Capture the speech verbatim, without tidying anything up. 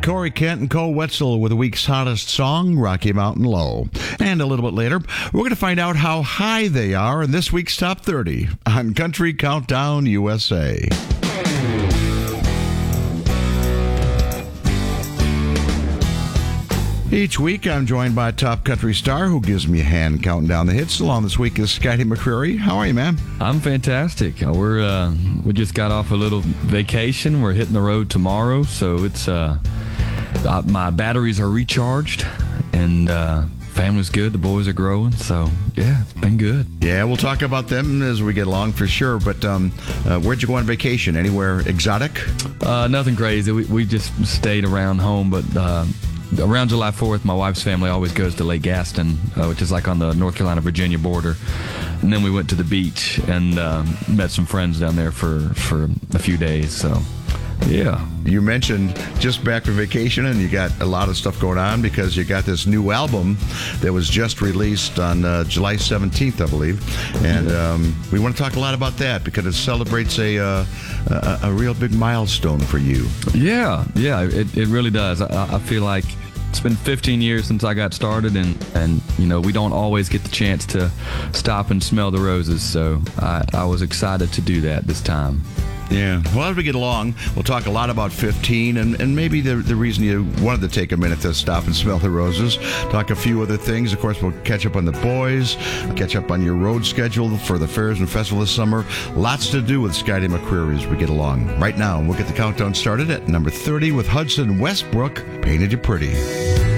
Corey Kent and Cole Wetzel with the week's hottest song, Rocky Mountain Low. And a little bit later, we're going to find out how high they are in this week's Top thirty on Country Countdown U S A. Each week, I'm joined by a top country star who gives me a hand counting down the hits. Along this week is Scotty McCreery. How are you, man? I'm fantastic. We're uh, we just got off a little vacation. We're hitting the road tomorrow, so it's uh, uh, my batteries are recharged, and uh, family's good. The boys are growing, so yeah, it's been good. Yeah, we'll talk about them as we get along for sure. But um, uh, where'd you go on vacation? Anywhere exotic? Uh, nothing crazy. We we just stayed around home, but. Uh, Around July fourth, my wife's family always goes to Lake Gaston, uh, which is like on the North Carolina-Virginia border. And then we went to the beach and um, met some friends down there for, for a few days. So, yeah. You mentioned just back from vacation, and you got a lot of stuff going on because you got this new album that was just released on uh, July seventeenth, I believe. And um, we want to talk a lot about that because it celebrates a uh, a, a real big milestone for you. Yeah, yeah, it, it really does. I, I feel like it's been fifteen years since I got started, and, and you know, we don't always get the chance to stop and smell the roses. So I, I was excited to do that this time. Yeah. Well, as we get along, we'll talk a lot about fifteen and, and maybe the the reason you wanted to take a minute to stop and smell the roses. Talk a few other things. Of course, we'll catch up on the boys, catch up on your road schedule for the fairs and festival this summer. Lots to do with Scotty McCreery as we get along. Right now, we'll get the countdown started at number thirty with Hudson Westbrook, Painted You Pretty.